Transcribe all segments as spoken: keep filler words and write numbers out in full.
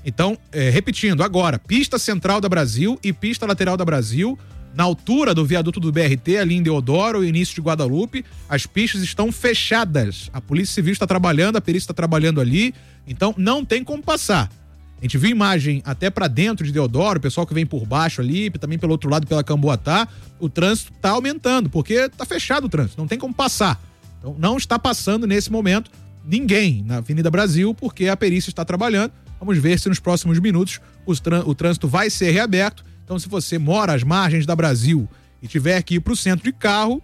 Então, é, repetindo, agora, pista central da Brasil e pista lateral da Brasil, na altura do viaduto do B R T, ali em Deodoro, início de Guadalupe, as pistas estão fechadas. A Polícia Civil está trabalhando, a perícia está trabalhando ali, então não tem como passar. A gente viu imagem até para dentro de Deodoro, o pessoal que vem por baixo ali, também pelo outro lado, pela Camboatá, o trânsito está aumentando, porque tá fechado o trânsito, não tem como passar. Então não está passando nesse momento ninguém na Avenida Brasil, porque a perícia está trabalhando. Vamos ver se nos próximos minutos os trân- o trânsito vai ser reaberto. Então, se você mora às margens da Brasil e tiver que ir para o centro de carro,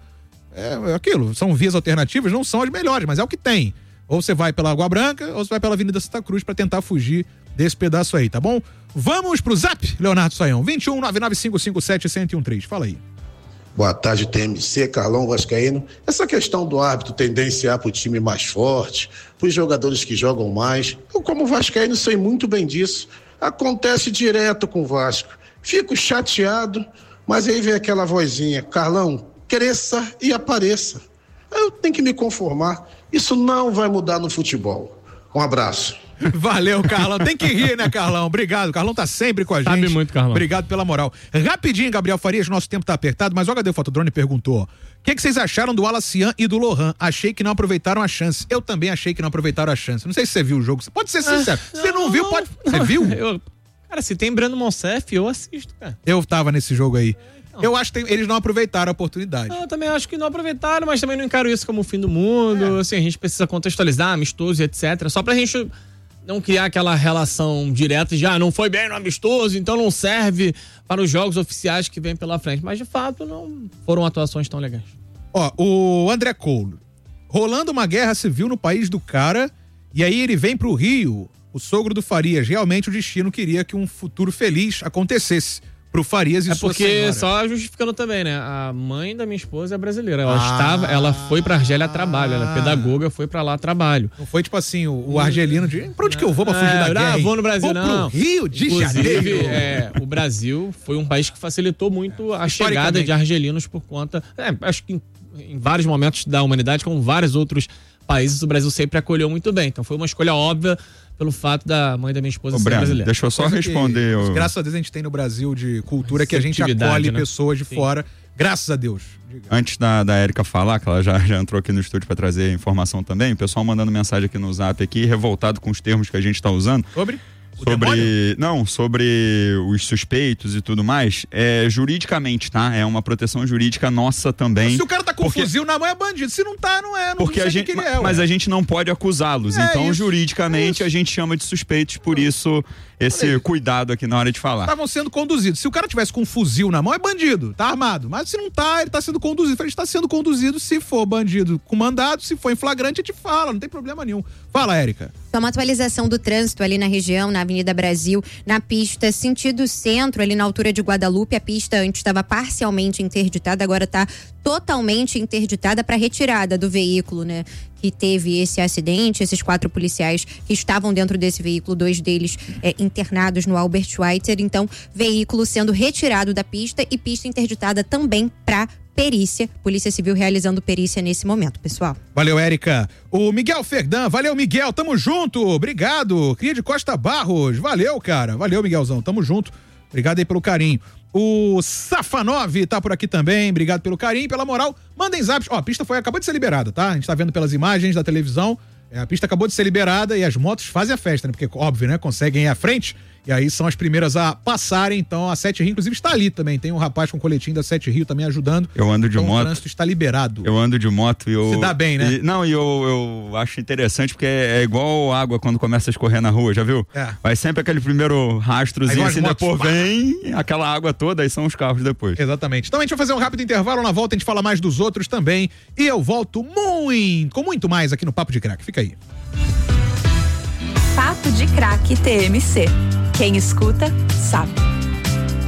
é aquilo, são vias alternativas, não são as melhores, mas é o que tem. Ou você vai pela Água Branca, ou você vai pela Avenida Santa Cruz para tentar fugir desse pedaço aí, tá bom? Vamos pro Zap, Leonardo Saião, vinte e um, nove nove cinco cinco sete, zero um três, fala aí. Boa tarde, T M C, Carlão Vascaíno. Essa questão do árbitro tendenciar para o time mais forte, para os jogadores que jogam mais, eu como vascaíno sei muito bem disso. Acontece direto com o Vasco. Fico chateado, mas aí vem aquela vozinha, Carlão, cresça e apareça. Eu tenho que me conformar. Isso não vai mudar no futebol. Um abraço. Valeu, Carlão. Tem que rir, né, Carlão? Obrigado. Carlão tá sempre com a gente. Sabe muito, Carlão. Obrigado pela moral. Rapidinho, Gabriel Farias, nosso tempo tá apertado, mas o H D Fotodrone perguntou: o que, que vocês acharam do Alacian e do Lohan? Achei que não aproveitaram a chance. Eu também achei que não aproveitaram a chance. Não sei se você viu o jogo. Você pode ser sincero. Se você não viu, pode. Você viu? Eu, cara, se tem Breno Monsef, eu assisto, cara. Eu tava nesse jogo aí. Eu acho que tem, eles não aproveitaram a oportunidade. Eu também acho que não aproveitaram, mas também não encaro isso como o fim do mundo. É. Assim, a gente precisa contextualizar, amistoso e etcétera. Só pra gente não criar aquela relação direta de, ah, não foi bem no amistoso, então não serve para os jogos oficiais que vêm pela frente. Mas, de fato, não foram atuações tão legais. Ó, o André Coulo. Rolando uma guerra civil no país do cara, e aí ele vem pro Rio. O sogro do Farias, realmente o destino queria que um futuro feliz acontecesse pro Farias e é sua porque, senhora. só justificando também, né? A mãe da minha esposa é brasileira. Ela ah, estava, ela foi pra Argélia a trabalho. Ela é pedagoga, foi pra lá a trabalho. Não foi tipo assim, o, o argelino de, pra onde que eu vou pra fugir é, da guerra? Não, vou no Brasil, vou não. Pro Rio de Inclusive, Janeiro. É, o Brasil foi um país que facilitou muito é, a chegada de argelinos por conta, é, acho que em, em vários momentos da humanidade, como vários outros países, o Brasil sempre acolheu muito bem. Então foi uma escolha óbvia pelo fato da mãe da minha esposa Ô, ser Breno, brasileira. deixa eu só Coisa responder. Que, eu... Graças a Deus a gente tem no Brasil de cultura que a gente acolhe, né, pessoas de Sim. fora. Graças a Deus. Diga. Antes da, da Érica falar, que ela já, já entrou aqui no estúdio para trazer informação também, o pessoal mandando mensagem aqui no Zap aqui, revoltado com os termos que a gente está usando. Sobre? Sobre, não, sobre os suspeitos e tudo mais, é juridicamente, tá? É uma proteção jurídica nossa também. Se o cara tá com porque... fuzil na mão é bandido, se não tá, não é, não porque sei a gente, que ele é. Mas ué. a gente não pode acusá-los, é então isso, juridicamente é a gente chama de suspeitos, por isso esse cuidado aqui na hora de falar. Estavam sendo conduzidos. Se o cara tivesse com um fuzil na mão, é bandido, tá armado. Mas se não tá, ele tá sendo conduzido. Ele está sendo conduzido, se for bandido com mandado, se for em flagrante, a gente fala, não tem problema nenhum. Fala, Érica. Só uma atualização do trânsito ali na região, na Avenida Brasil, na pista sentido centro, ali na altura de Guadalupe. A pista antes estava parcialmente interditada, agora está totalmente interditada para retirada do veículo, né? Que teve esse acidente, esses quatro policiais que estavam dentro desse veículo, dois deles é, internados no Albert Schweitzer. Então, veículo sendo retirado da pista e pista interditada também para perícia. Polícia Civil realizando perícia nesse momento, pessoal. Valeu, Érica. O Miguel Ferdan, valeu, Miguel, tamo junto, obrigado. Cria de Costa Barros, valeu, cara, valeu, Miguelzão, tamo junto. Obrigado aí pelo carinho. O Safanov tá por aqui também, obrigado pelo carinho, pela moral. Mandem zaps. Ó, a pista foi, acabou de ser liberada, tá? A gente tá vendo pelas imagens da televisão. É, a pista acabou de ser liberada e as motos fazem a festa, né? Porque, óbvio, né? Conseguem ir à frente. E aí são as primeiras a passarem, então a Sete Rio, inclusive, está ali também. Tem um rapaz com coletinho da Sete Rio também ajudando. Eu ando de então, moto. O trânsito está liberado. Eu ando de moto e eu... Se dá bem, né? E, não, e eu, eu acho interessante porque é, é igual água quando começa a escorrer na rua, já viu? É. Vai sempre aquele primeiro rastrozinho, aí, assim, depois vem aquela água toda, aí são os carros depois. Exatamente. Então a gente vai fazer um rápido intervalo, na volta a gente fala mais dos outros também. E eu volto muito, com muito mais aqui no Papo de Crack. Fica aí. Papo de Crack T M C. Quem escuta, sabe.